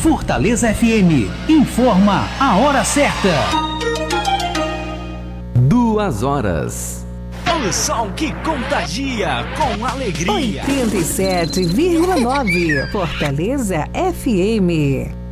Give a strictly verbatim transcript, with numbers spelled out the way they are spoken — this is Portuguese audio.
Fortaleza F M informa a hora certa. Duas horas. O som que contagia com alegria. oitenta e sete vírgula nove Fortaleza F M.